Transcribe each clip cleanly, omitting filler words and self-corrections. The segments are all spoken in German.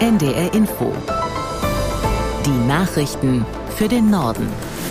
NDR Info. Die Nachrichten für den Norden.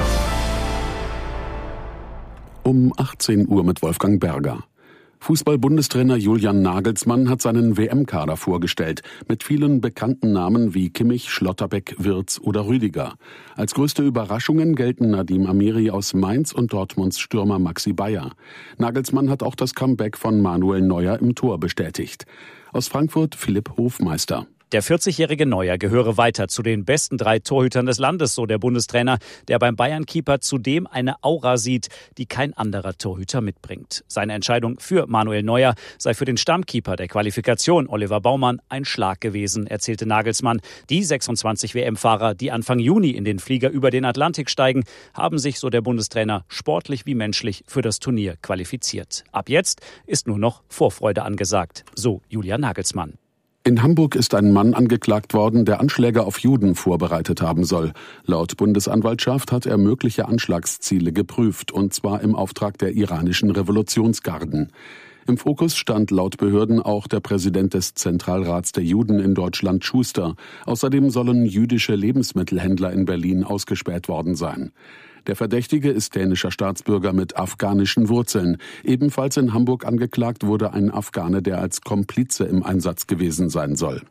Um 18 Uhr mit Wolfgang Berger. Fußball-Bundestrainer Julian Nagelsmann hat seinen WM-Kader vorgestellt, mit vielen bekannten Namen wie Kimmich, Schlotterbeck, Wirtz oder Rüdiger. Als größte Überraschungen gelten Nadim Amiri aus Mainz und Dortmunds Stürmer Maxi Bayer. Nagelsmann hat auch das Comeback von Manuel Neuer im Tor bestätigt. Aus Frankfurt Philipp Hofmeister. Der 40-jährige Neuer gehöre weiter zu den besten 3 Torhütern des Landes, so der Bundestrainer, der beim Bayern-Keeper zudem eine Aura sieht, die kein anderer Torhüter mitbringt. Seine Entscheidung für Manuel Neuer sei für den Stammkeeper der Qualifikation, Oliver Baumann, ein Schlag gewesen, erzählte Nagelsmann. Die 26 WM-Fahrer, die Anfang Juni in den Flieger über den Atlantik steigen, haben sich, so der Bundestrainer, sportlich wie menschlich für das Turnier qualifiziert. Ab jetzt ist nur noch Vorfreude angesagt, so Julian Nagelsmann. In Hamburg ist ein Mann angeklagt worden, der Anschläge auf Juden vorbereitet haben soll. Laut Bundesanwaltschaft hat er mögliche Anschlagsziele geprüft, und zwar im Auftrag der iranischen Revolutionsgarden. Im Fokus stand laut Behörden auch der Präsident des Zentralrats der Juden in Deutschland, Schuster. Außerdem sollen jüdische Lebensmittelhändler in Berlin ausgespäht worden sein. Der Verdächtige ist dänischer Staatsbürger mit afghanischen Wurzeln. Ebenfalls in Hamburg angeklagt wurde ein Afghane, der als Komplize im Einsatz gewesen sein soll.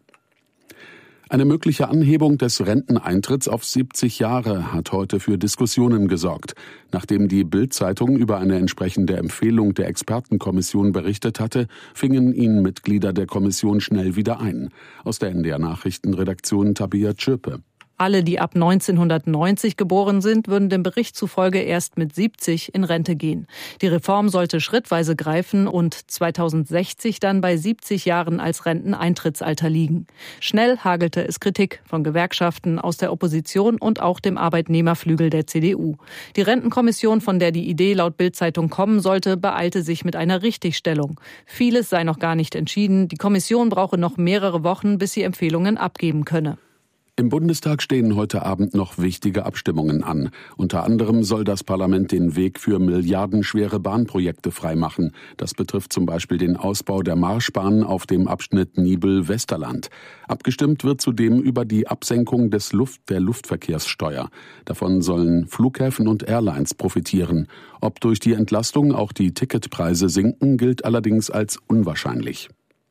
Eine mögliche Anhebung des Renteneintritts auf 70 Jahre hat heute für Diskussionen gesorgt. Nachdem die Bild-Zeitung über eine entsprechende Empfehlung der Expertenkommission berichtet hatte, fingen ihn Mitglieder der Kommission schnell wieder ein. Aus der NDR-Nachrichtenredaktion Tabea Tschirpe. Alle, die ab 1990 geboren sind, würden dem Bericht zufolge erst mit 70 in Rente gehen. Die Reform sollte schrittweise greifen und 2060 dann bei 70 Jahren als Renteneintrittsalter liegen. Schnell hagelte es Kritik von Gewerkschaften aus der Opposition und auch dem Arbeitnehmerflügel der CDU. Die Rentenkommission, von der die Idee laut Bild-Zeitung kommen sollte, beeilte sich mit einer Richtigstellung. Vieles sei noch gar nicht entschieden. Die Kommission brauche noch mehrere Wochen, bis sie Empfehlungen abgeben könne. Im Bundestag stehen heute Abend noch wichtige Abstimmungen an. Unter anderem soll das Parlament den Weg für milliardenschwere Bahnprojekte freimachen. Das betrifft zum Beispiel den Ausbau der Marschbahn auf dem Abschnitt Nibel-Westerland. Abgestimmt wird zudem über die Absenkung der Luftverkehrssteuer. Davon sollen Flughäfen und Airlines profitieren. Ob durch die Entlastung auch die Ticketpreise sinken, gilt allerdings als unwahrscheinlich.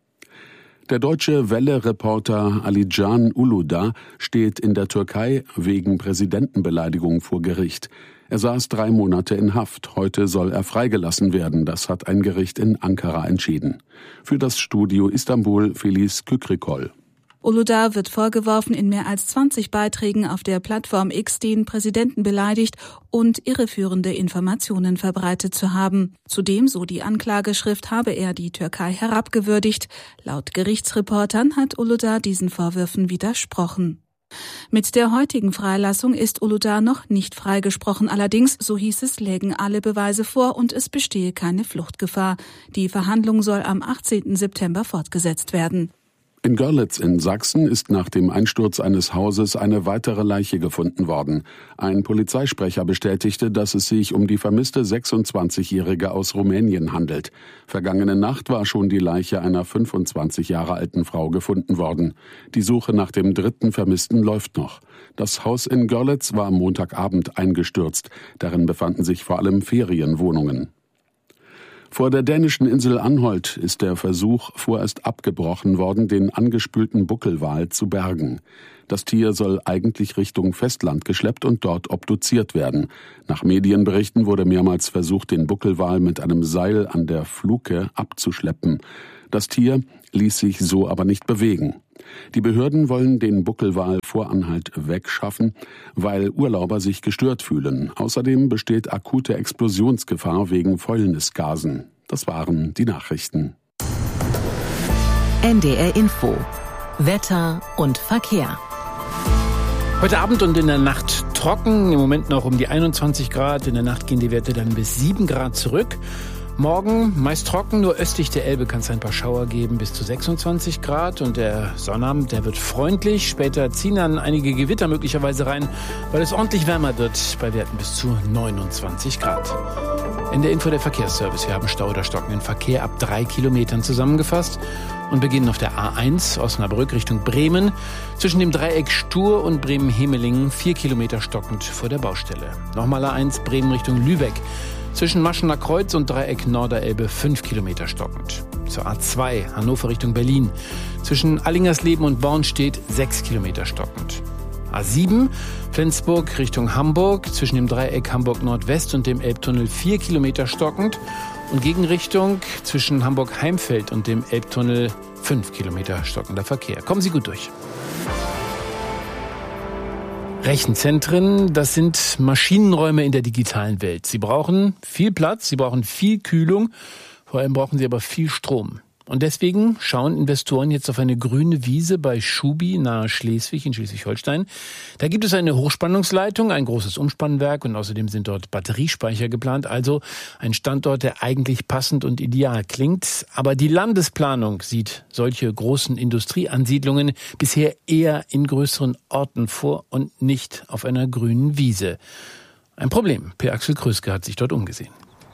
Der deutsche Welle-Reporter Alican Uludağ steht in der Türkei wegen Präsidentenbeleidigung vor Gericht. Er saß 3 Monate in Haft. Heute soll er freigelassen werden. Das hat ein Gericht in Ankara entschieden. Für das Studio Istanbul Filiz Kükrikol. Uludağ wird vorgeworfen, in mehr als 20 Beiträgen auf der Plattform X den Präsidenten beleidigt und irreführende Informationen verbreitet zu haben. Zudem, so die Anklageschrift, habe er die Türkei herabgewürdigt. Laut Gerichtsreportern hat Uludağ diesen Vorwürfen widersprochen. Mit der heutigen Freilassung ist Uludağ noch nicht freigesprochen. Allerdings, so hieß es, lägen alle Beweise vor und es bestehe keine Fluchtgefahr. Die Verhandlung soll am 18. September fortgesetzt werden. In Görlitz in Sachsen ist nach dem Einsturz eines Hauses eine weitere Leiche gefunden worden. Ein Polizeisprecher bestätigte, dass es sich um die vermisste 26-Jährige aus Rumänien handelt. Vergangene Nacht war schon die Leiche einer 25 Jahre alten Frau gefunden worden. Die Suche nach dem 3. Vermissten läuft noch. Das Haus in Görlitz war am Montagabend eingestürzt. Darin befanden sich vor allem Ferienwohnungen. Vor der dänischen Insel Anholt ist der Versuch vorerst abgebrochen worden, den angespülten Buckelwal zu bergen. Das Tier soll eigentlich Richtung Festland geschleppt und dort obduziert werden. Nach Medienberichten wurde mehrmals versucht, den Buckelwal mit einem Seil an der Fluke abzuschleppen. Das Tier ließ sich so aber nicht bewegen. Die Behörden wollen den Buckelwal vor Anhalt wegschaffen, weil Urlauber sich gestört fühlen. Außerdem besteht akute Explosionsgefahr wegen Fäulnisgasen. Das waren die Nachrichten. NDR Info. Wetter und Verkehr. Heute Abend und in der Nacht trocken, im Moment noch um die 21 Grad. In der Nacht gehen die Werte dann bis 7 Grad zurück. Morgen meist trocken, nur östlich der Elbe kann es ein paar Schauer geben, bis zu 26 Grad. Und der Sonnabend, der wird freundlich. Später ziehen dann einige Gewitter möglicherweise rein, weil es ordentlich wärmer wird, bei Werten bis zu 29 Grad. In der Info der Verkehrsservice. Wir haben Stau oder stockenden Verkehr ab 3 Kilometern zusammengefasst und beginnen auf der A1 Osnabrück Richtung Bremen. Zwischen dem Dreieck Stur und Bremen-Hemelingen 4 Kilometer stockend vor der Baustelle. Nochmal A1 Bremen Richtung Lübeck. Zwischen Maschener Kreuz und Dreieck Norderelbe 5 Kilometer stockend. Zur A2 Hannover Richtung Berlin. Zwischen Allingersleben und Born steht 6 Kilometer stockend. A7 Flensburg Richtung Hamburg. Zwischen dem Dreieck Hamburg Nordwest und dem Elbtunnel 4 Kilometer stockend. Und Gegenrichtung zwischen Hamburg-Heimfeld und dem Elbtunnel 5 Kilometer stockender Verkehr. Kommen Sie gut durch. Rechenzentren, das sind Maschinenräume in der digitalen Welt. Sie brauchen viel Platz, sie brauchen viel Kühlung, vor allem brauchen sie aber viel Strom. Und deswegen schauen Investoren jetzt auf eine grüne Wiese bei Schubi nahe Schleswig in Schleswig-Holstein. Da gibt es eine Hochspannungsleitung, ein großes Umspannwerk und außerdem sind dort Batteriespeicher geplant. Also ein Standort, der eigentlich passend und ideal klingt. Aber die Landesplanung sieht solche großen Industrieansiedlungen bisher eher in größeren Orten vor und nicht auf einer grünen Wiese. Ein Problem. Per Axel Kröske hat sich dort umgesehen.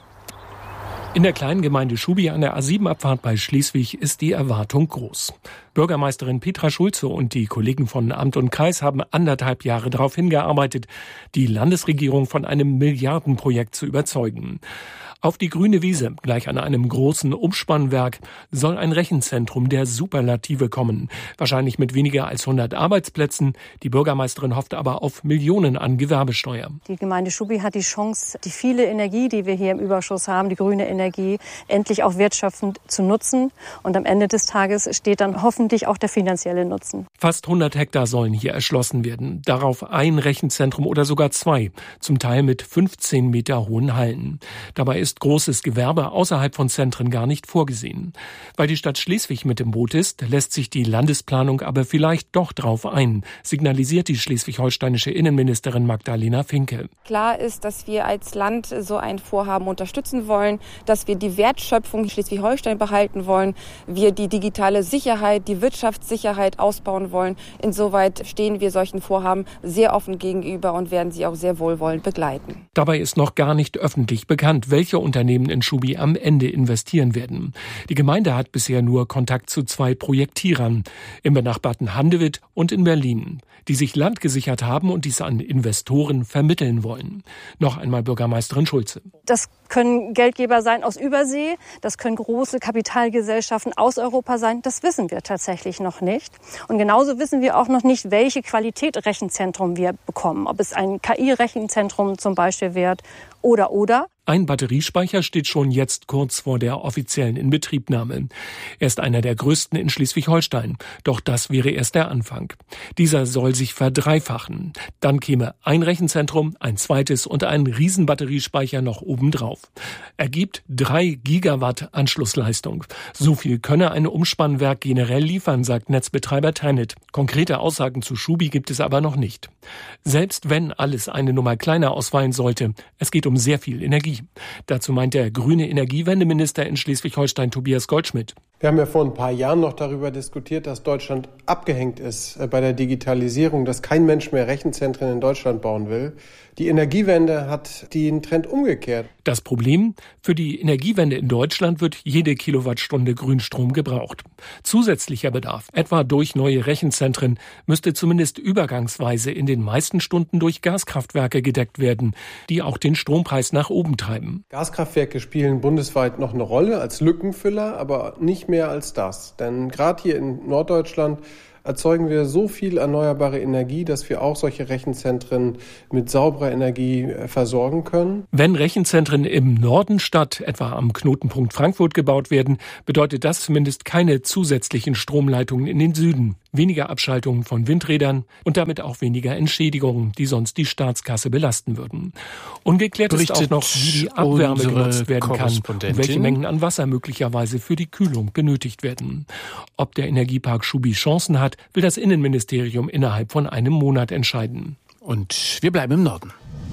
In der kleinen Gemeinde Schubi an der A7-Abfahrt bei Schleswig ist die Erwartung groß. Bürgermeisterin Petra Schulze und die Kollegen von Amt und Kreis haben 1,5 Jahre darauf hingearbeitet, die Landesregierung von einem Milliardenprojekt zu überzeugen. Auf die grüne Wiese, gleich an einem großen Umspannwerk, soll ein Rechenzentrum der Superlative kommen. Wahrscheinlich mit weniger als 100 Arbeitsplätzen. Die Bürgermeisterin hofft aber auf Millionen an Gewerbesteuer. Die Gemeinde Schubi hat die Chance, die viele Energie, die wir hier im Überschuss haben, die grüne Energie, endlich auch wertschöpfend zu nutzen. Und am Ende des Tages steht dann hoffentlich auch der finanzielle Nutzen. Fast 100 Hektar sollen hier erschlossen werden. Darauf ein Rechenzentrum oder sogar 2. Zum Teil mit 15 Meter hohen Hallen. Dabei ist großes Gewerbe außerhalb von Zentren gar nicht vorgesehen. Weil die Stadt Schleswig mit im Boot ist, lässt sich die Landesplanung aber vielleicht doch drauf ein, signalisiert die schleswig-holsteinische Innenministerin Magdalena Finke. Klar ist, dass wir als Land so ein Vorhaben unterstützen wollen, dass wir die Wertschöpfung in Schleswig-Holstein behalten wollen, wir die digitale Sicherheit, die Wirtschaftssicherheit ausbauen wollen. Insoweit stehen wir solchen Vorhaben sehr offen gegenüber und werden sie auch sehr wohlwollend begleiten. Dabei ist noch gar nicht öffentlich bekannt, welche Unternehmen in Schubi am Ende investieren werden. Die Gemeinde hat bisher nur Kontakt zu 2 Projektierern, im benachbarten Handewitt und in Berlin, die sich Land gesichert haben und dies an Investoren vermitteln wollen. Noch einmal Bürgermeisterin Schulze. Das können Geldgeber sein aus Übersee, das können große Kapitalgesellschaften aus Europa sein. Das wissen wir tatsächlich noch nicht. Und genauso wissen wir auch noch nicht, welche Qualität Rechenzentrum wir bekommen. Ob es ein KI-Rechenzentrum zum Beispiel wird oder. Ein Batteriespeicher steht schon jetzt kurz vor der offiziellen Inbetriebnahme. Er ist einer der größten in Schleswig-Holstein. Doch das wäre erst der Anfang. Dieser soll sich verdreifachen. Dann käme ein Rechenzentrum, ein zweites und ein Riesenbatteriespeicher noch obendrauf. Ergibt 3 Gigawatt Anschlussleistung. So viel könne ein Umspannwerk generell liefern, sagt Netzbetreiber TenneT. Konkrete Aussagen zu Schubi gibt es aber noch nicht. Selbst wenn alles eine Nummer kleiner ausfallen sollte, es geht um sehr viel Energie. Dazu meint der grüne Energiewendeminister in Schleswig-Holstein Tobias Goldschmidt. Wir haben ja vor ein paar Jahren noch darüber diskutiert, dass Deutschland abgehängt ist bei der Digitalisierung, dass kein Mensch mehr Rechenzentren in Deutschland bauen will. Die Energiewende hat den Trend umgekehrt. Das Problem? Für die Energiewende in Deutschland wird jede Kilowattstunde Grünstrom gebraucht. Zusätzlicher Bedarf, etwa durch neue Rechenzentren, müsste zumindest übergangsweise in den meisten Stunden durch Gaskraftwerke gedeckt werden, die auch den Strompreis nach oben treiben. Gaskraftwerke spielen bundesweit noch eine Rolle als Lückenfüller, aber nicht mehr als das. Denn gerade hier in Norddeutschland erzeugen wir so viel erneuerbare Energie, dass wir auch solche Rechenzentren mit sauberer Energie versorgen können. Wenn Rechenzentren im Norden statt etwa am Knotenpunkt Frankfurt gebaut werden, bedeutet das zumindest keine zusätzlichen Stromleitungen in den Süden, weniger Abschaltungen von Windrädern und damit auch weniger Entschädigungen, die sonst die Staatskasse belasten würden. Ungeklärt ist auch noch, wie die Abwärme genutzt werden kann und welche Mengen an Wasser möglicherweise für die Kühlung benötigt werden. Ob der Energiepark Schubi Chancen hat, will das Innenministerium innerhalb von einem Monat entscheiden. Und wir bleiben im Norden.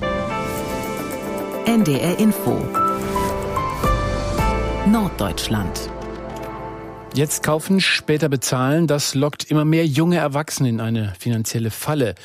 NDR Info. Norddeutschland. Jetzt kaufen, später bezahlen, das lockt immer mehr junge Erwachsene in eine finanzielle Falle.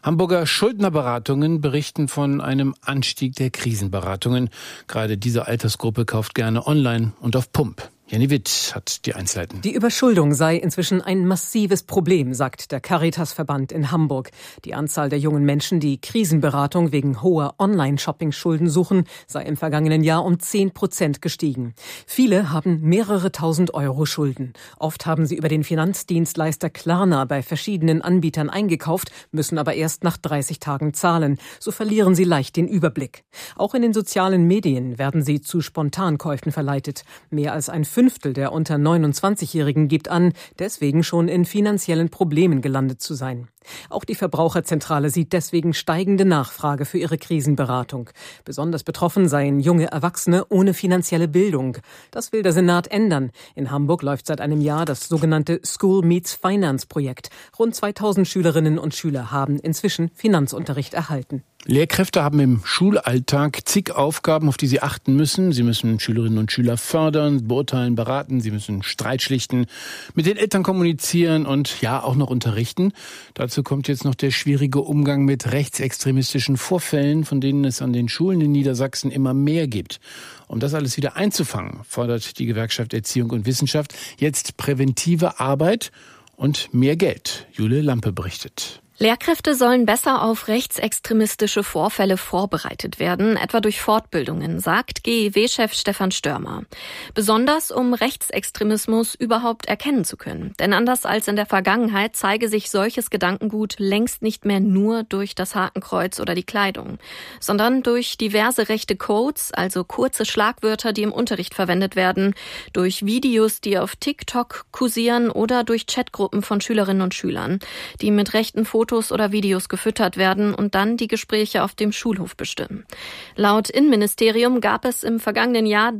Hamburger Schuldnerberatungen berichten von einem Anstieg der Krisenberatungen. Gerade diese Altersgruppe kauft gerne online und auf Pump. Jenny Witt hat die Einzelheiten. Die Überschuldung sei inzwischen ein massives Problem, sagt der Caritas-Verband in Hamburg. Die Anzahl der jungen Menschen, die Krisenberatung wegen hoher Online-Shopping-Schulden suchen, sei im vergangenen Jahr um 10% gestiegen. Viele haben mehrere tausend Euro Schulden. Oft haben sie über den Finanzdienstleister Klarna bei verschiedenen Anbietern eingekauft, müssen aber erst nach 30 Tagen zahlen. So verlieren sie leicht den Überblick. Auch in den sozialen Medien werden sie zu Spontankäufen verleitet. Mehr als ein Fünftel der unter 29-Jährigen gibt an, deswegen schon in finanziellen Problemen gelandet zu sein. Auch die Verbraucherzentrale sieht deswegen steigende Nachfrage für ihre Krisenberatung. Besonders betroffen seien junge Erwachsene ohne finanzielle Bildung. Das will der Senat ändern. In Hamburg läuft seit einem Jahr das sogenannte School Meets Finance Projekt. Rund 2000 Schülerinnen und Schüler haben inzwischen Finanzunterricht erhalten. Lehrkräfte haben im Schulalltag zig Aufgaben, auf die sie achten müssen. Sie müssen Schülerinnen und Schüler fördern, beurteilen, beraten. Sie müssen Streit schlichten, mit den Eltern kommunizieren und ja auch noch unterrichten. Dazu kommt jetzt noch der schwierige Umgang mit rechtsextremistischen Vorfällen, von denen es an den Schulen in Niedersachsen immer mehr gibt. Um das alles wieder einzufangen, fordert die Gewerkschaft Erziehung und Wissenschaft jetzt präventive Arbeit und mehr Geld. Jule Lampe berichtet. Lehrkräfte sollen besser auf rechtsextremistische Vorfälle vorbereitet werden, etwa durch Fortbildungen, sagt GEW-Chef Stefan Störmer. Besonders um Rechtsextremismus überhaupt erkennen zu können. Denn anders als in der Vergangenheit zeige sich solches Gedankengut längst nicht mehr nur durch das Hakenkreuz oder die Kleidung, sondern durch diverse rechte Codes, also kurze Schlagwörter, die im Unterricht verwendet werden, durch Videos, die auf TikTok kursieren oder durch Chatgruppen von Schülerinnen und Schülern, die mit rechten Fotos oder Videos gefüttert werden und dann die Gespräche auf dem Schulhof bestimmen. Laut Innenministerium gab es im vergangenen Jahr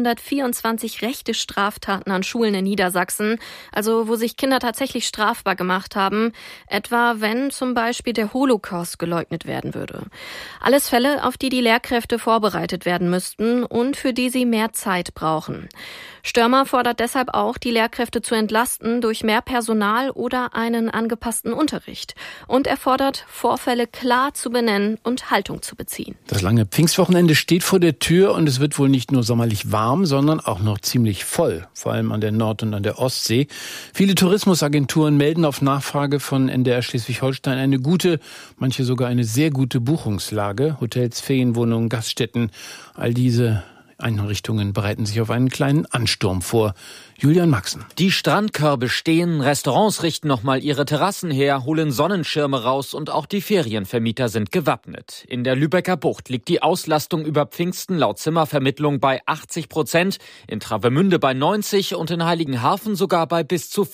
324 rechte Straftaten an Schulen in Niedersachsen, also wo sich Kinder tatsächlich strafbar gemacht haben, etwa wenn zum Beispiel der Holocaust geleugnet werden würde. Alles Fälle, auf die die Lehrkräfte vorbereitet werden müssten und für die sie mehr Zeit brauchen. Störmer fordert deshalb auch, die Lehrkräfte zu entlasten durch mehr Personal oder einen angepassten Unterricht. Und er fordert, Vorfälle klar zu benennen und Haltung zu beziehen. Das lange Pfingstwochenende steht vor der Tür und es wird wohl nicht nur sommerlich warm, sondern auch noch ziemlich voll, vor allem an der Nord- und an der Ostsee. Viele Tourismusagenturen melden auf Nachfrage von NDR Schleswig-Holstein eine gute, manche sogar eine sehr gute Buchungslage. Hotels, Ferienwohnungen, Gaststätten, all diese Einrichtungen bereiten sich auf einen kleinen Ansturm vor. Julian Maxen. Die Strandkörbe stehen, Restaurants richten nochmal ihre Terrassen her, holen Sonnenschirme raus und auch die Ferienvermieter sind gewappnet. In der Lübecker Bucht liegt die Auslastung über Pfingsten laut Zimmervermittlung bei 80%, in Travemünde bei 90% und in Heiligenhafen sogar bei bis zu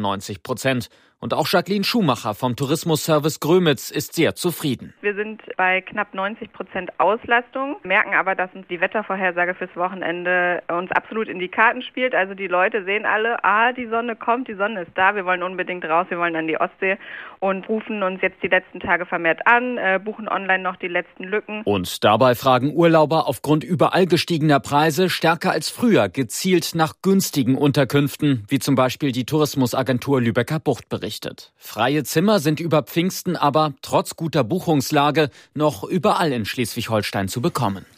95%. Und auch Jacqueline Schumacher vom Tourismusservice Grömitz ist sehr zufrieden. Wir sind bei knapp 90% Auslastung, merken aber, dass uns die Wettervorhersage fürs Wochenende uns absolut in die Karten spielt. Also die Leute sehen alle, die Sonne kommt, die Sonne ist da, wir wollen unbedingt raus, wir wollen an die Ostsee und rufen uns jetzt die letzten Tage vermehrt an, buchen online noch die letzten Lücken. Und dabei fragen Urlauber aufgrund überall gestiegener Preise stärker als früher gezielt nach günstigen Unterkünften, wie zum Beispiel die Tourismusagentur Lübecker Bucht berichtet. Freie Zimmer sind über Pfingsten aber trotz guter Buchungslage noch überall in Schleswig-Holstein zu bekommen.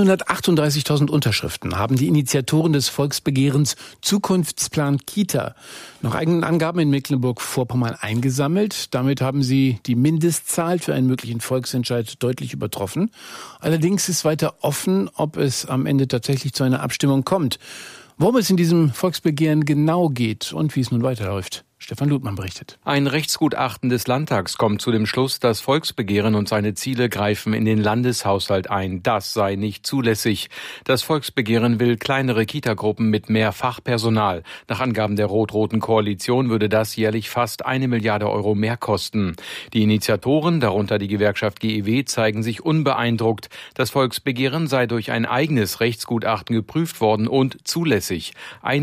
138.000 Unterschriften haben die Initiatoren des Volksbegehrens Zukunftsplan Kita nach eigenen Angaben in Mecklenburg-Vorpommern eingesammelt. Damit haben sie die Mindestzahl für einen möglichen Volksentscheid deutlich übertroffen. Allerdings ist weiter offen, ob es am Ende tatsächlich zu einer Abstimmung kommt. Worum es in diesem Volksbegehren genau geht und wie es nun weiterläuft. Stefan Ludmann berichtet. Ein Rechtsgutachten des Landtags kommt zu dem Schluss, das Volksbegehren und seine Ziele greifen in den Landeshaushalt ein. Das sei nicht zulässig. Das Volksbegehren will kleinere Kitagruppen mit mehr Fachpersonal. Nach Angaben der rot-roten Koalition würde das jährlich fast 1 Milliarde Euro mehr kosten. Die Initiatoren, darunter die Gewerkschaft GEW, zeigen sich unbeeindruckt. Das Volksbegehren sei durch ein eigenes Rechtsgutachten geprüft worden und zulässig.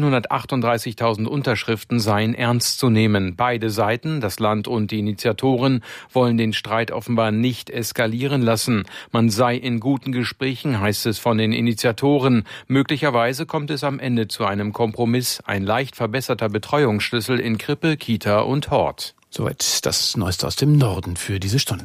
138.000 Unterschriften seien ernst zu nehmen. Beide Seiten, das Land und die Initiatoren, wollen den Streit offenbar nicht eskalieren lassen. Man sei in guten Gesprächen, heißt es von den Initiatoren. Möglicherweise kommt es am Ende zu einem Kompromiss, ein leicht verbesserter Betreuungsschlüssel in Krippe, Kita und Hort. Soweit das Neueste aus dem Norden für diese Stunde.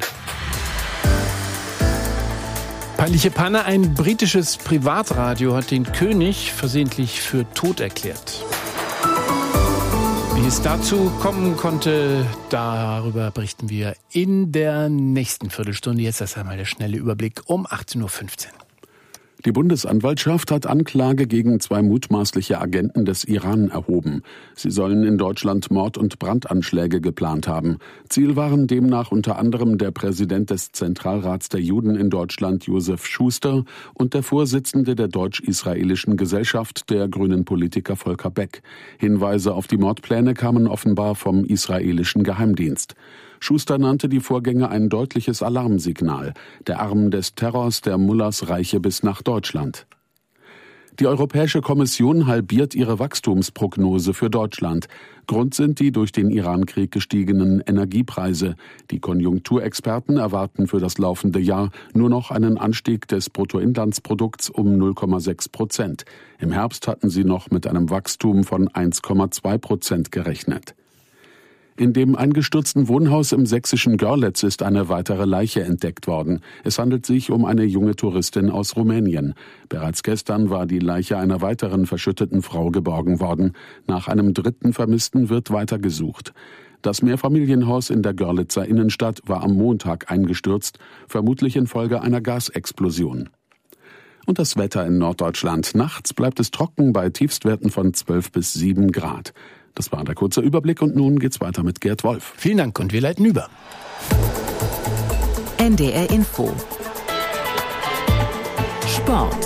Peinliche Panne, ein britisches Privatradio hat den König versehentlich für tot erklärt. Wie es dazu kommen konnte, darüber berichten wir in der nächsten Viertelstunde. Jetzt erst einmal der schnelle Überblick um 18.15 Uhr. Die Bundesanwaltschaft hat Anklage gegen 2 mutmaßliche Agenten des Iran erhoben. Sie sollen in Deutschland Mord- und Brandanschläge geplant haben. Ziel waren demnach unter anderem der Präsident des Zentralrats der Juden in Deutschland, Josef Schuster, und der Vorsitzende der Deutsch-Israelischen Gesellschaft, der grünen Politiker Volker Beck. Hinweise auf die Mordpläne kamen offenbar vom israelischen Geheimdienst. Schuster nannte die Vorgänge ein deutliches Alarmsignal. Der Arm des Terrors der Mullahs reiche bis nach Deutschland. Die Europäische Kommission halbiert ihre Wachstumsprognose für Deutschland. Grund sind die durch den Irankrieg gestiegenen Energiepreise. Die Konjunkturexperten erwarten für das laufende Jahr nur noch einen Anstieg des Bruttoinlandsprodukts um 0,6%. Im Herbst hatten sie noch mit einem Wachstum von 1,2% gerechnet. In dem eingestürzten Wohnhaus im sächsischen Görlitz ist eine weitere Leiche entdeckt worden. Es handelt sich um eine junge Touristin aus Rumänien. Bereits gestern war die Leiche einer weiteren verschütteten Frau geborgen worden. Nach einem dritten Vermissten wird weiter gesucht. Das Mehrfamilienhaus in der Görlitzer Innenstadt war am Montag eingestürzt, vermutlich infolge einer Gasexplosion. Und das Wetter in Norddeutschland. Nachts bleibt es trocken bei Tiefstwerten von 12 bis 7 Grad. Das war der kurze Überblick und nun geht's weiter mit Gerd Wolf. Vielen Dank und wir leiten über. NDR Info. Sport.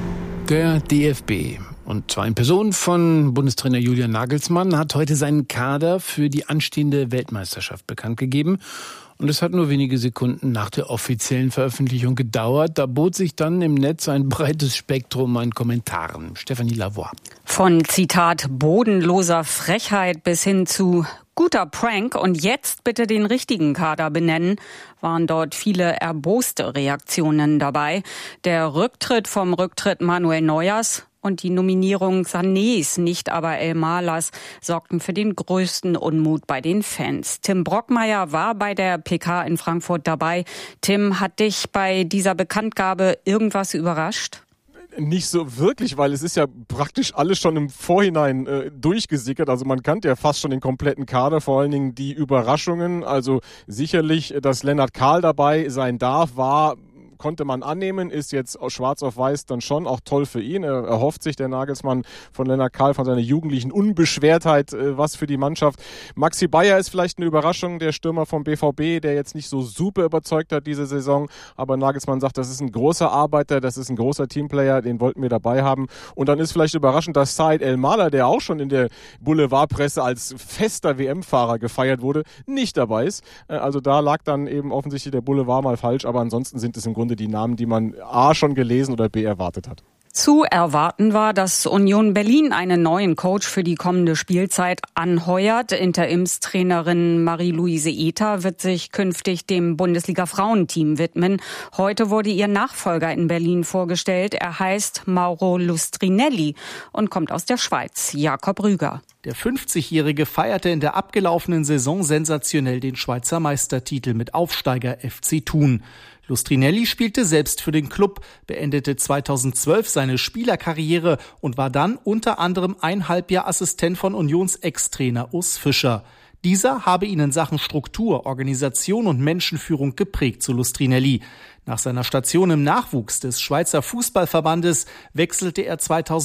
Der DFB, und zwar in Person von Bundestrainer Julian Nagelsmann, hat heute seinen Kader für die anstehende Weltmeisterschaft bekannt gegeben. Und es hat nur wenige Sekunden nach der offiziellen Veröffentlichung gedauert. Da bot sich dann im Netz ein breites Spektrum an Kommentaren. Stefanie Lavoie. Von Zitat bodenloser Frechheit bis hin zu guter Prank und jetzt bitte den richtigen Kader benennen, waren dort viele erboste Reaktionen dabei. Der Rücktritt vom Rücktritt Manuel Neuers und die Nominierung Sanés, nicht aber Elmalehs, sorgten für den größten Unmut bei den Fans. Tim Brockmeier war bei der PK in Frankfurt dabei. Tim, hat dich bei dieser Bekanntgabe irgendwas überrascht? Nicht so wirklich, weil es ist ja praktisch alles schon im Vorhinein durchgesickert. Also man kannte ja fast schon den kompletten Kader, vor allen Dingen die Überraschungen. Also sicherlich, dass Lennart Kahl dabei sein darf, konnte man annehmen, ist jetzt schwarz auf weiß dann schon auch toll für ihn. Er erhofft sich, der Nagelsmann, von Lennart Kahl, von seiner jugendlichen Unbeschwertheit, was für die Mannschaft. Maxi Bayer ist vielleicht eine Überraschung, der Stürmer vom BVB, der jetzt nicht so super überzeugt hat diese Saison, aber Nagelsmann sagt, das ist ein großer Arbeiter, das ist ein großer Teamplayer, den wollten wir dabei haben. Und dann ist vielleicht überraschend, dass Said El-Maleh, der auch schon in der Boulevardpresse als fester WM-Fahrer gefeiert wurde, nicht dabei ist. Also da lag dann eben offensichtlich der Boulevard mal falsch, aber ansonsten sind es im Grunde die Namen, die man A schon gelesen oder B erwartet hat. Zu erwarten war, dass Union Berlin einen neuen Coach für die kommende Spielzeit anheuert. Interimstrainerin Marie-Louise Ether wird sich künftig dem Bundesliga-Frauenteam widmen. Heute wurde ihr Nachfolger in Berlin vorgestellt. Er heißt Mauro Lustrinelli und kommt aus der Schweiz. Jakob Rüger. Der 50-Jährige feierte in der abgelaufenen Saison sensationell den Schweizer Meistertitel mit Aufsteiger FC Thun. Lustrinelli spielte selbst für den Klub, beendete 2012 seine Spielerkarriere und war dann unter anderem ein Halbjahr Assistent von Unions Ex-Trainer Urs Fischer. Dieser habe ihn in Sachen Struktur, Organisation und Menschenführung geprägt, so Lustrinelli. Nach seiner Station im Nachwuchs des Schweizer Fußballverbandes wechselte er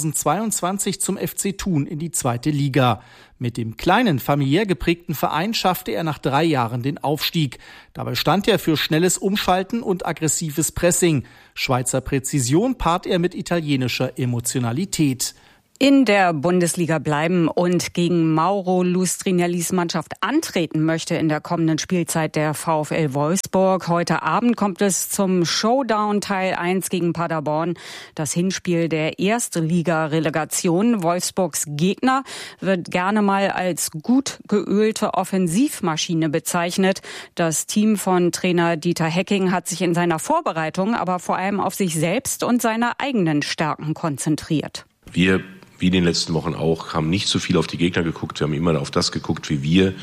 2022 zum FC Thun in die 2. Liga. Mit dem kleinen, familiär geprägten Verein schaffte er nach 3 Jahren den Aufstieg. Dabei stand er für schnelles Umschalten und aggressives Pressing. Schweizer Präzision paart er mit italienischer Emotionalität. In der Bundesliga bleiben und gegen Mauro Lustrinellis Mannschaft antreten möchte in der kommenden Spielzeit der VfL Wolfsburg. Heute Abend kommt es zum Showdown Teil 1 gegen Paderborn. Das Hinspiel der Erstliga-Relegation. Wolfsburgs Gegner wird gerne mal als gut geölte Offensivmaschine bezeichnet. Das Team von Trainer Dieter Hecking hat sich in seiner Vorbereitung aber vor allem auf sich selbst und seine eigenen Stärken konzentriert. Wir, wie in den letzten Wochen auch, haben nicht so viel auf die Gegner geguckt. Wir haben immer auf das geguckt, wie wir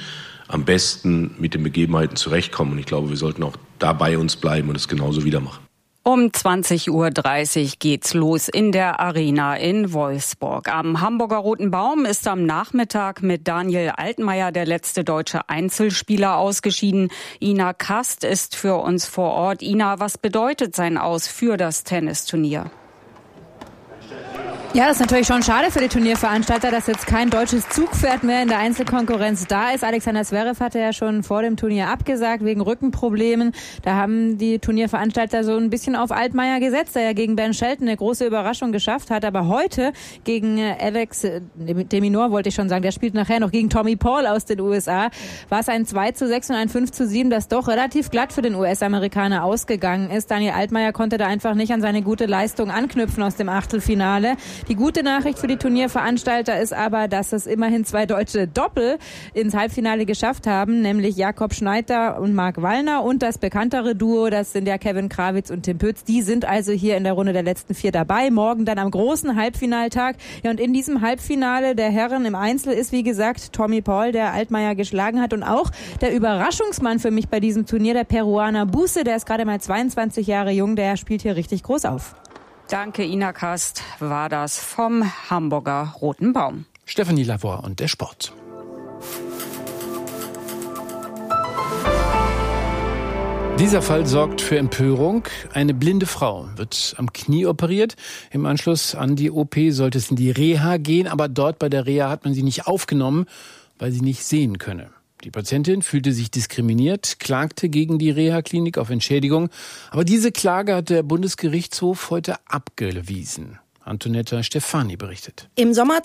am besten mit den Begebenheiten zurechtkommen. Und ich glaube, wir sollten auch da bei uns bleiben und es genauso wieder machen. Um 20:30 Uhr geht's los in der Arena in Wolfsburg. Am Hamburger Roten Baum ist am Nachmittag mit Daniel Altmaier der letzte deutsche Einzelspieler ausgeschieden. Ina Kast ist für uns vor Ort. Ina, was bedeutet sein Aus für das Tennisturnier? Ja, das ist natürlich schon schade für die Turnierveranstalter, dass jetzt kein deutsches Zugpferd mehr in der Einzelkonkurrenz da ist. Alexander Zverev hatte ja schon vor dem Turnier abgesagt wegen Rückenproblemen. Da haben die Turnierveranstalter so ein bisschen auf Altmaier gesetzt, der ja gegen Ben Shelton eine große Überraschung geschafft hat. Aber heute gegen Alex de Minaur, wollte ich schon sagen, der spielt nachher noch gegen Tommy Paul aus den USA, war es ein 2:6 und ein 5:7, das doch relativ glatt für den US-Amerikaner ausgegangen ist. Daniel Altmaier konnte da einfach nicht an seine gute Leistung anknüpfen aus dem Achtelfinale. Die gute Nachricht für die Turnierveranstalter ist aber, dass es immerhin 2 deutsche Doppel ins Halbfinale geschafft haben, nämlich Jakob Schneider und Marc Wallner und das bekanntere Duo, das sind ja Kevin Krawitz und Tim Pütz. Die sind also hier in der Runde der letzten 4 dabei. Morgen dann am großen Halbfinaltag. Ja, und in diesem Halbfinale der Herren im Einzel ist, wie gesagt, Tommy Paul, der Altmaier geschlagen hat, und auch der Überraschungsmann für mich bei diesem Turnier, der Peruaner Buse, der ist gerade mal 22 Jahre jung, der spielt hier richtig groß auf. Danke, Ina Kast, war das vom Hamburger Roten Baum. Stefanie Lavor und der Sport. Dieser Fall sorgt für Empörung. Eine blinde Frau wird am Knie operiert. Im Anschluss an die OP sollte es in die Reha gehen, aber dort bei der Reha hat man sie nicht aufgenommen, weil sie nicht sehen könne. Die Patientin fühlte sich diskriminiert, klagte gegen die Reha-Klinik auf Entschädigung. Aber diese Klage hat der Bundesgerichtshof heute abgewiesen. Antonetta Stefani berichtet. Im Sommer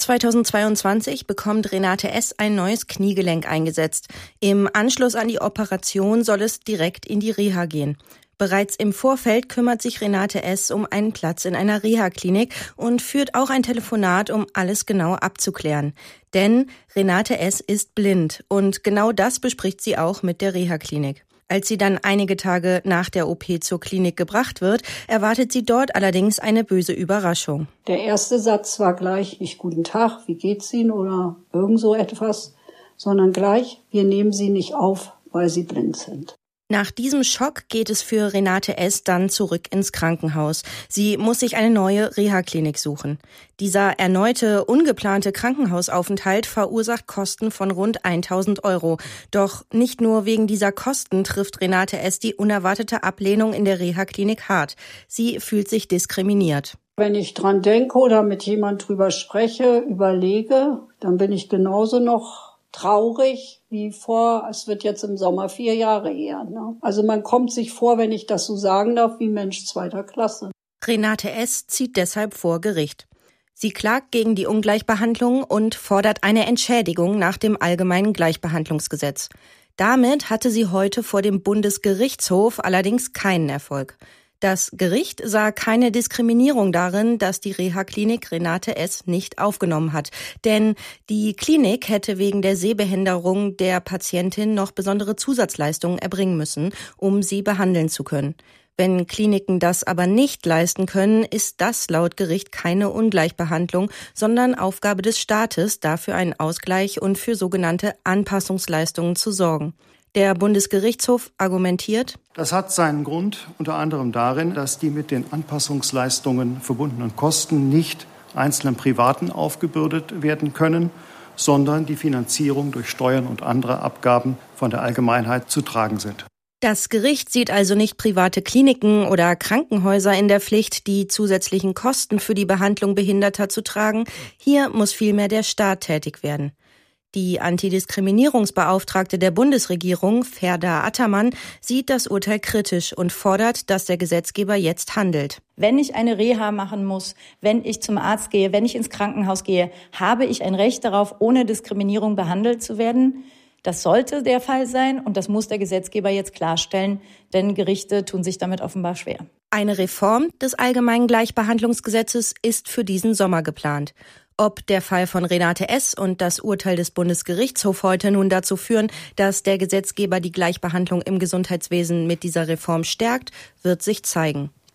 2022 bekommt Renate S. ein neues Kniegelenk eingesetzt. Im Anschluss an die Operation soll es direkt in die Reha gehen. Bereits im Vorfeld kümmert sich Renate S. um einen Platz in einer Reha-Klinik und führt auch ein Telefonat, um alles genau abzuklären. Denn Renate S. ist blind und genau das bespricht sie auch mit der Reha-Klinik. Als sie dann einige Tage nach der OP zur Klinik gebracht wird, erwartet sie dort allerdings eine böse Überraschung. Der erste Satz war gleich nicht "Guten Tag, wie geht's Ihnen" oder irgend so etwas, sondern gleich "Wir nehmen Sie nicht auf, weil Sie blind sind". Nach diesem Schock geht es für Renate S. dann zurück ins Krankenhaus. Sie muss sich eine neue Reha-Klinik suchen. Dieser erneute, ungeplante Krankenhausaufenthalt verursacht Kosten von rund 1.000 €. Doch nicht nur wegen dieser Kosten trifft Renate S. die unerwartete Ablehnung in der Reha-Klinik hart. Sie fühlt sich diskriminiert. Wenn ich dran denke oder mit jemand drüber spreche, überlege, dann bin ich genauso noch traurig wie vor, es wird jetzt im Sommer 4 Jahre her. Ne? Also man kommt sich vor, wenn ich das so sagen darf, wie Mensch 2. Klasse. Renate S. zieht deshalb vor Gericht. Sie klagt gegen die Ungleichbehandlung und fordert eine Entschädigung nach dem Allgemeinen Gleichbehandlungsgesetz. Damit hatte sie heute vor dem Bundesgerichtshof allerdings keinen Erfolg. Das Gericht sah keine Diskriminierung darin, dass die Reha-Klinik Renate S. nicht aufgenommen hat. Denn die Klinik hätte wegen der Sehbehinderung der Patientin noch besondere Zusatzleistungen erbringen müssen, um sie behandeln zu können. Wenn Kliniken das aber nicht leisten können, ist das laut Gericht keine Ungleichbehandlung, sondern Aufgabe des Staates, dafür einen Ausgleich und für sogenannte Anpassungsleistungen zu sorgen. Der Bundesgerichtshof argumentiert: Das hat seinen Grund unter anderem darin, dass die mit den Anpassungsleistungen verbundenen Kosten nicht einzelnen Privaten aufgebürdet werden können, sondern die Finanzierung durch Steuern und andere Abgaben von der Allgemeinheit zu tragen sind. Das Gericht sieht also nicht private Kliniken oder Krankenhäuser in der Pflicht, die zusätzlichen Kosten für die Behandlung Behinderter zu tragen. Hier muss vielmehr der Staat tätig werden. Die Antidiskriminierungsbeauftragte der Bundesregierung, Ferda Attermann, sieht das Urteil kritisch und fordert, dass der Gesetzgeber jetzt handelt. Wenn ich eine Reha machen muss, wenn ich zum Arzt gehe, wenn ich ins Krankenhaus gehe, habe ich ein Recht darauf, ohne Diskriminierung behandelt zu werden. Das sollte der Fall sein und das muss der Gesetzgeber jetzt klarstellen, denn Gerichte tun sich damit offenbar schwer. Eine Reform des Allgemeinen Gleichbehandlungsgesetzes ist für diesen Sommer geplant. Ob der Fall von Renate S. und das Urteil des Bundesgerichtshofs heute nun dazu führen, dass der Gesetzgeber die Gleichbehandlung im Gesundheitswesen mit dieser Reform stärkt, wird sich zeigen.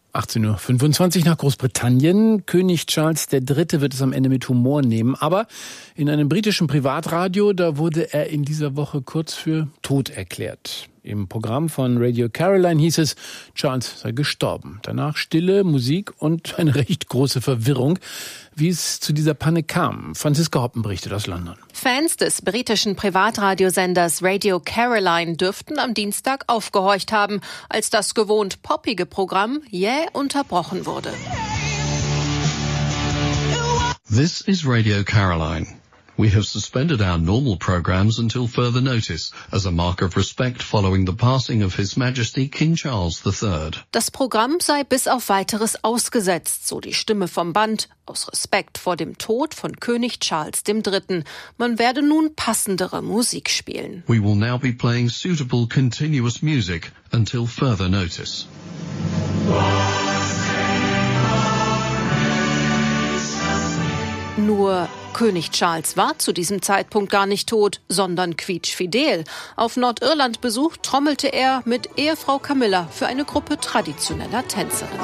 18.25 Uhr nach Großbritannien. König Charles III. Wird es am Ende mit Humor nehmen. Aber in einem britischen Privatradio, da wurde er in dieser Woche kurz für tot erklärt. Im Programm von Radio Caroline hieß es, Charles sei gestorben. Danach Stille, Musik und eine recht große Verwirrung, wie es zu dieser Panne kam. Franziska Hoppen berichtet aus London. Fans des britischen Privatradiosenders Radio Caroline dürften am Dienstag aufgehorcht haben, als das gewohnt poppige Programm jäh unterbrochen wurde. This is Radio Caroline. We have suspended our normal programs until further notice, as a mark of respect following the passing of His Majesty King Charles III. Das Programm sei bis auf Weiteres ausgesetzt, so die Stimme vom Band, aus Respekt vor dem Tod von König Charles III. Man werde nun passendere Musik spielen. We will now be playing suitable continuous music until further notice. Nur König Charles war zu diesem Zeitpunkt gar nicht tot, sondern quietschfidel. Auf Nordirland-Besuch trommelte er mit Ehefrau Camilla für eine Gruppe traditioneller Tänzerinnen.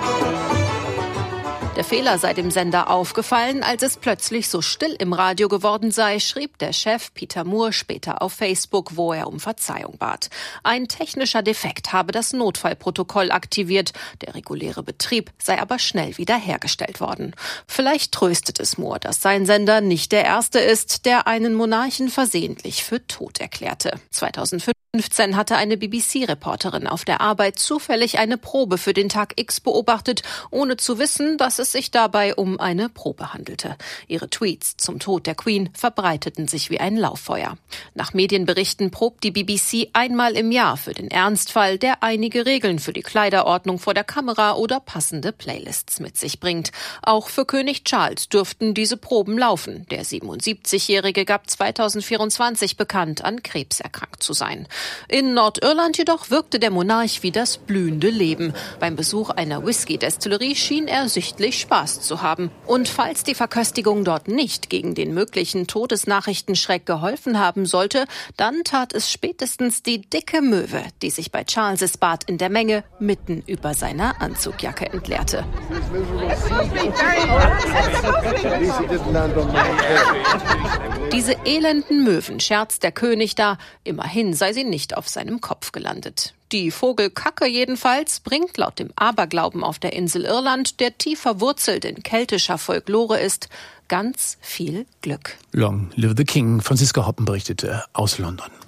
Der Fehler sei dem Sender aufgefallen, als es plötzlich so still im Radio geworden sei, schrieb der Chef Peter Moore später auf Facebook, wo er um Verzeihung bat. Ein technischer Defekt habe das Notfallprotokoll aktiviert. Der reguläre Betrieb sei aber schnell wiederhergestellt worden. Vielleicht tröstet es Moore, dass sein Sender nicht der erste ist, der einen Monarchen versehentlich für tot erklärte. 2015 hatte eine BBC-Reporterin auf der Arbeit zufällig eine Probe für den Tag X beobachtet, ohne zu wissen, dass es sich dabei um eine Probe handelte. Ihre Tweets zum Tod der Queen verbreiteten sich wie ein Lauffeuer. Nach Medienberichten probt die BBC einmal im Jahr für den Ernstfall, der einige Regeln für die Kleiderordnung vor der Kamera oder passende Playlists mit sich bringt. Auch für König Charles dürften diese Proben laufen. Der 77-Jährige gab 2024 bekannt, an Krebs erkrankt zu sein. In Nordirland jedoch wirkte der Monarch wie das blühende Leben. Beim Besuch einer Whisky-Destillerie schien er sichtlich Spaß zu haben. Und falls die Verköstigung dort nicht gegen den möglichen Todesnachrichtenschreck geholfen haben sollte, dann tat es spätestens die dicke Möwe, die sich bei Charles' Bad in der Menge mitten über seiner Anzugjacke entleerte. Diese elenden Möwen scherzt der König da, immerhin sei sie nicht auf seinem Kopf gelandet. Die Vogelkacke jedenfalls bringt laut dem Aberglauben auf der Insel Irland, der tief verwurzelt in keltischer Folklore ist, ganz viel Glück. Long live the King. Franziska Hoppen berichtete aus London.